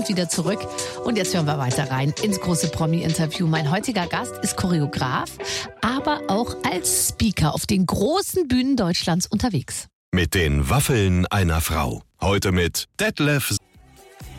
sind wieder zurück und jetzt hören wir weiter rein ins große Promi-Interview. Mein heutiger Gast ist Choreograf, aber auch als Speaker auf den großen Bühnen Deutschlands unterwegs. Mit den Waffeln einer Frau. Heute mit Detlef